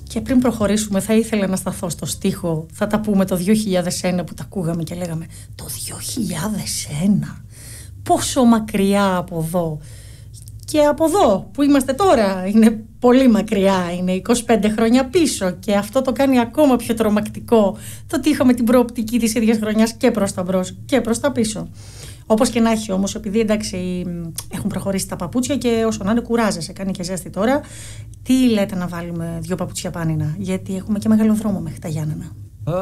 Και πριν προχωρήσουμε, θα ήθελα να σταθώ στο στίχο. Θα τα πούμε το 2001 που τα ακούγαμε και λέγαμε το 2001. Πόσο μακριά από εδώ. Και από εδώ που είμαστε τώρα είναι πολύ μακριά, είναι 25 χρόνια πίσω, και αυτό το κάνει ακόμα πιο τρομακτικό το ότι είχαμε την προοπτική της ίδιας χρονιάς και προς τα μπρος και προς τα πίσω. Όπως και να έχει όμως, επειδή εντάξει έχουν προχωρήσει τα παπούτσια και όσο να είναι κουράζεσαι, κάνει και ζέστη τώρα, τι λέτε να βάλουμε 2 παπούτσια πάνινα, γιατί έχουμε και μεγάλο δρόμο μέχρι τα Γιάννενα.